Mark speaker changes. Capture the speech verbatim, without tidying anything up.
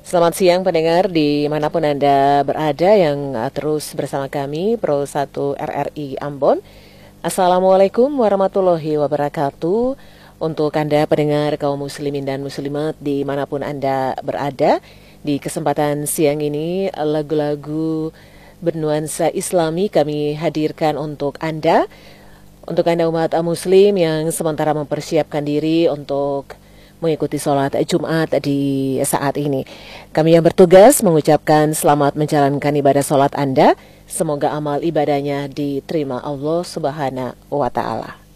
Speaker 1: Selamat siang pendengar dimanapun Anda berada yang uh, terus bersama kami Pro satu R R I Ambon. Assalamualaikum warahmatullahi wabarakatuh. Untuk Anda pendengar kaum muslimin dan muslimat dimanapun Anda berada, di kesempatan siang ini lagu-lagu bernuansa Islami kami hadirkan untuk Anda. Untuk Anda umat muslim yang sementara mempersiapkan diri untuk mengikuti sholat Jumat di saat ini. Kami yang bertugas mengucapkan selamat menjalankan ibadah sholat Anda. Semoga amal ibadahnya diterima Allah Subhanahu wa Ta'ala.